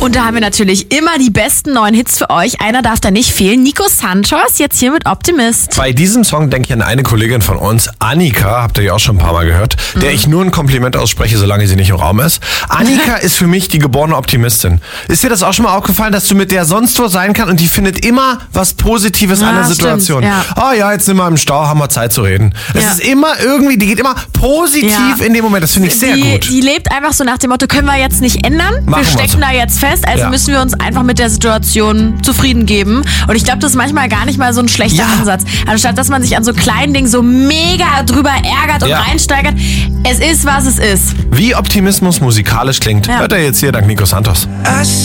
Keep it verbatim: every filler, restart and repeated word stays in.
Und da haben wir natürlich immer die besten neuen Hits für euch. Einer darf da nicht fehlen. Nico Santos, jetzt hier mit Optimist. Bei diesem Song denke ich an eine Kollegin von uns, Annika, habt ihr ja auch schon ein paar Mal gehört, der mhm. ich nur ein Kompliment ausspreche, solange sie nicht im Raum ist. Annika ist für mich die geborene Optimistin. Ist dir das auch schon mal aufgefallen, dass du mit der sonst wo sein kannst und die findet immer was Positives ja, an der Situation? Ja. Oh ja, jetzt sind wir im Stau, haben wir Zeit zu reden. Es ja. ist immer irgendwie, die geht immer positiv ja. in dem Moment. Das finde ich sehr die, gut. Die lebt einfach so nach dem Motto, können wir jetzt nicht ändern? Machen wir stecken wir's. da jetzt fest, also ja. müssen wir uns einfach mit der Situation zufrieden geben. Und ich glaube, das ist manchmal gar nicht mal so ein schlechter ja. Ansatz. Anstatt, dass man sich an so kleinen Dingen so mega drüber ärgert und ja. reinsteigert. Es ist, was es ist. Wie Optimismus musikalisch klingt, ja. hört er jetzt hier dank Nico Santos.